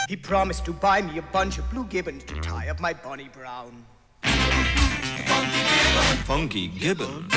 He promised to buy me a bunch of blue gibbons to tie up my Bonnie Brown. Funky Gibbons.